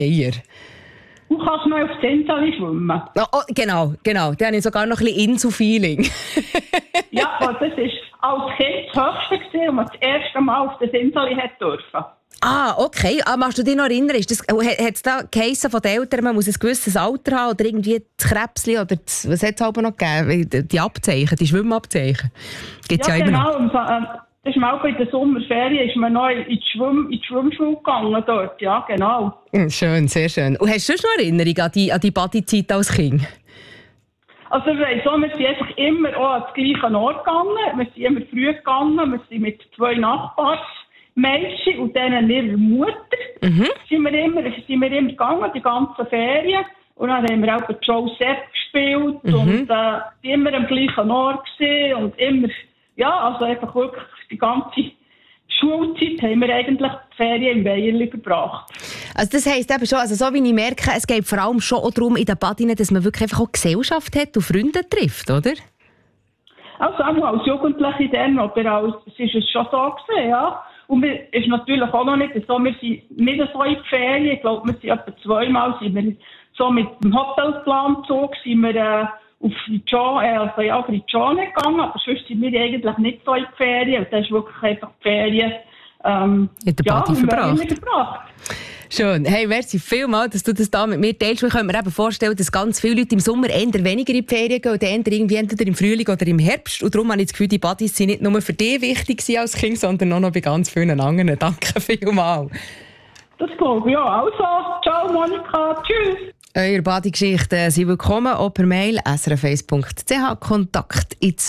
Eher. Du kannst mal auf Zinseli schwimmen. Oh, genau. Da habe ich sogar noch ein bisschen Insu-Feeling. Ja, aber das war als Kind das Höchste, als man das erste Mal auf den Zinseli durfte. Ah, okay. Magst du dich noch erinnern? Hat es da geheissen von den Eltern, man muss ein gewisses Alter haben oder irgendwie das Krebsli oder was hat es aber noch gegeben? Die Abzeichen, die Schwimmabzeichen. Gibt's ja genau. Immer noch. Das ist mal bei der Sommerferien ist man noch in die Schwimmschule gegangen dort. Ja, genau. Schön, sehr schön. Und hast du sonst noch Erinnerung an die Badezeit als Kind? Also ich weiss auch, wir sind einfach immer auch an den gleichen Ort gegangen. Wir sind immer früh gegangen. Wir sind mit 2 Nachbarsmädchen und denen ihrer Mutter sind wir immer gegangen, die ganzen Ferien. Und dann haben wir auch bei Joe Sepp gespielt und immer am gleichen Ort gewesen und immer, ja, also einfach wirklich die ganze Schulzeit haben wir eigentlich die Ferien im Weierli verbracht. Also das heisst eben schon, also so wie ich merke, es geht vor allem schon auch darum in den Badinen, dass man wirklich einfach auch Gesellschaft hat und Freunde trifft, oder? Also auch als Jugendliche dann, oder es ist es schon so gewesen, ja. Und es ist natürlich auch noch nicht so, wir sind nicht so in die Ferien, ich glaube, wir sind etwa 2-mal, sind wir so mit dem Hotelplanzug, sind wir auf die John gegangen, aber sonst sind wir eigentlich nicht so in die Ferien. Und das ist wirklich einfach die Ferien in der Badi verbracht. Schön. Hey, merci vielmals, dass du das da mit mir teilst. Ich kann mir eben vorstellen, dass ganz viele Leute im Sommer eher weniger in die Ferien gehen und eher irgendwie entweder im Frühling oder im Herbst. Und darum habe ich das Gefühl, die Badis sind nicht nur für dich wichtig als Kind, sondern auch noch bei ganz vielen anderen. Danke vielmals. Das glaube ich, ja. Also, ciao Monika, tschüss. Eure Badi-Geschichten sind willkommen, auch per Mail srf1.ch, Kontakt ins